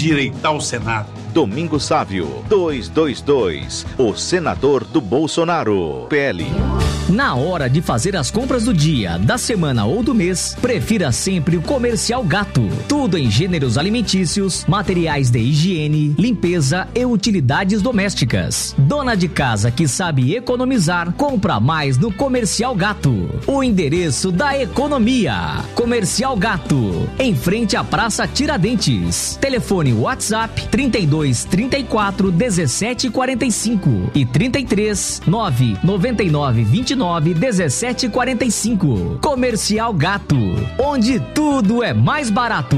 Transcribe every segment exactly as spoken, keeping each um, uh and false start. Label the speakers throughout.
Speaker 1: endireitar o Senado.
Speaker 2: Domingos Sávio, duzentos e vinte e dois, o senador do Bolsonaro, P L.
Speaker 3: Na hora de fazer as compras do dia, da semana ou do mês, prefira sempre o Comercial Gato. Tudo em gêneros alimentícios, materiais de higiene, limpeza e utilidades domésticas. Dona de casa que sabe economizar, compra mais no Comercial Gato. O endereço da economia. Comercial Gato, em frente à Praça Tiradentes. Telefone WhatsApp trinta e dois, trinta e quatro, dezessete, quarenta e cinco e trinta e três, nove, noventa e nove, vinte e nove, dezessete, quarenta e cinco. Comercial Gato, onde tudo é mais barato.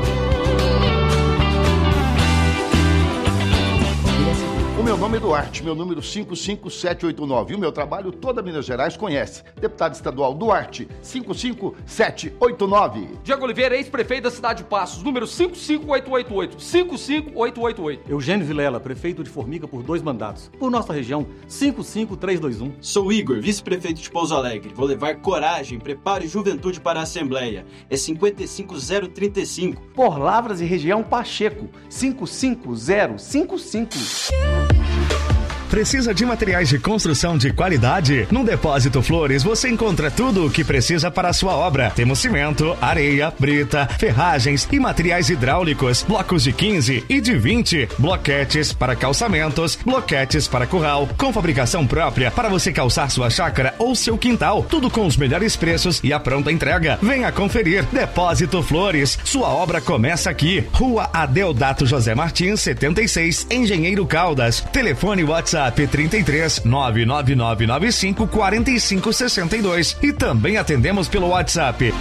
Speaker 4: O meu nome é Duarte, meu número cinco cinco sete oito nove. E o meu trabalho toda Minas Gerais conhece. Deputado estadual Duarte, cinco cinco sete oito nove.
Speaker 5: Diego Oliveira, ex-prefeito da cidade de Passos, número cinco cinco oito oito oito. cinco cinco oito oito oito.
Speaker 6: Eugênio Vilela, prefeito de Formiga por dois mandatos. Por nossa região, cinco cinco três dois um.
Speaker 7: Sou Igor, vice-prefeito de Pouso Alegre. Vou levar coragem, preparo e juventude para a Assembleia. É cinquenta e cinco zero trinta e cinco.
Speaker 8: Por Lavras e região Pacheco, cinco cinco zero cinco cinco.
Speaker 9: Precisa de materiais de construção de qualidade? No Depósito Flores você encontra tudo o que precisa para a sua obra. Temos cimento, areia, brita, ferragens e materiais hidráulicos, blocos de quinze e de vinte, bloquetes para calçamentos, bloquetes para curral, com fabricação própria para você calçar sua chácara ou seu quintal. Tudo com os melhores preços e a pronta entrega. Venha conferir. Depósito Flores, sua obra começa aqui. Rua Adeodato José Martins, setenta e seis, Engenheiro Caldas. Telefone WhatsApp trinta e três, nove nove nove nove cinco, quatro cinco seis dois e também atendemos pelo WhatsApp.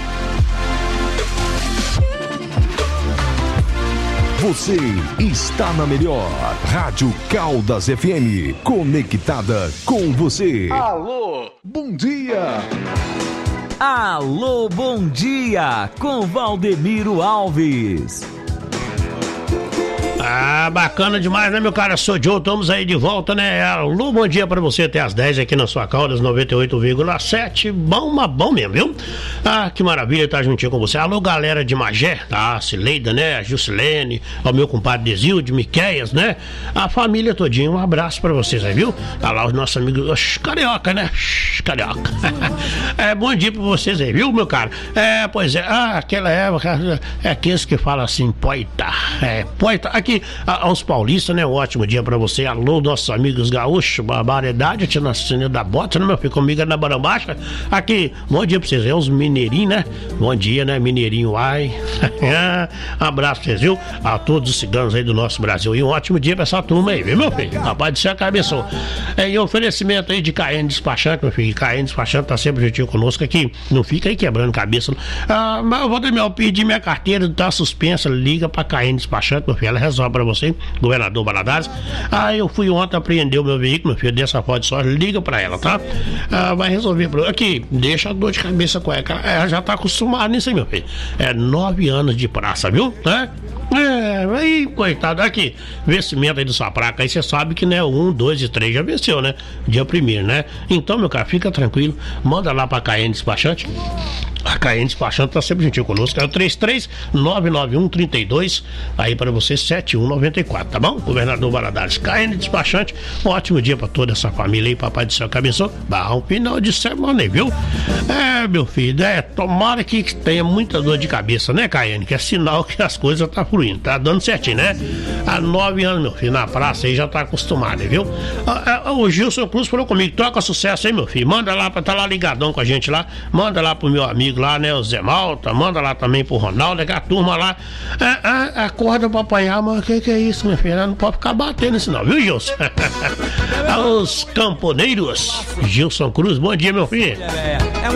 Speaker 10: Você está na melhor Rádio Caldas F M, conectada com você.
Speaker 8: Alô, bom dia.
Speaker 3: Alô, bom dia, com Valdemiro Alves.
Speaker 11: Ah, bacana demais, né, meu cara? Sou Joe, estamos aí de volta, né? Alô, bom dia pra você até às dez aqui na sua Caldas noventa e oito vírgula sete. Bom, mas bom mesmo, viu? Ah, que maravilha estar juntinho com você. Alô, galera de Magé, tá? A Cileida, né? A Jusilene, ao meu compadre Desilde, Miqueias, né? A família todinha, um abraço pra vocês aí, viu? Tá lá os nossos amigos os carioca, né? Carioca. É, bom dia pra vocês aí, viu, meu cara? É, pois é, ah, aquela época, é aqueles que falam assim, poita, é, poita, aqui aos paulistas, né? Um ótimo dia pra você. Alô, nossos amigos gaúchos, barbaridade, tinha nascido da bota, né, meu filho? Comigo é na Barambacha. Aqui, bom dia pra vocês. É os mineirinhos, né? Bom dia, né? Mineirinho, ai. Abraço pra vocês, viu? A todos os ciganos aí do nosso Brasil. E um ótimo dia pra essa turma aí, viu, meu filho? Rapaz do céu, cabeçou. É, e oferecimento aí de K N Despachante, meu filho. K N Despachante tá sempre juntinho conosco aqui. Não fica aí quebrando cabeça. Ah, mas eu vou ter meu pedir minha carteira, tá suspensa. Liga pra K N Despachante, meu filho. Ela resolve pra você, governador Valadares. Ah, eu fui ontem apreender o meu veículo, meu filho, dessa foto só, liga pra ela, tá? Ah, vai resolver. Aqui, deixa a dor de cabeça com ela, ela já tá acostumada nisso aí, meu filho. É nove anos de praça, viu? É? É, aí, coitado, aqui, vencimento aí da sua placa, aí você sabe que, né, um, dois e três já venceu, né? Dia primeiro, né? Então, meu cara, fica tranquilo, manda lá pra K N Despachante. A K N Despachante tá sempre gentil conosco. É o três três nove nove um trinta e dois, aí para você sete um nove quatro, tá bom? Governador Valadares, K N Despachante. Um ótimo dia para toda essa família aí, papai do céu que abençoe. Barra um final de semana aí, viu? É, meu filho, é, tomara que tenha muita dor de cabeça, né, K N? Que é sinal que as coisas tá fluindo, tá dando certinho, né? Há nove anos, meu filho, na praça aí já tá acostumado, viu? Ah, ah, o Gilson Cruz falou comigo, toca sucesso aí, meu filho, manda lá pra tá lá ligadão com a gente lá, manda lá pro meu amigo lá, né, o Zé Malta, manda lá também pro Ronaldo, que a turma lá é, é, acorda pra apanhar, mas o que que é isso, minha filha? Não pode ficar batendo isso não, viu, Gilson? Os camponeiros, Gilson Cruz, bom dia, meu filho.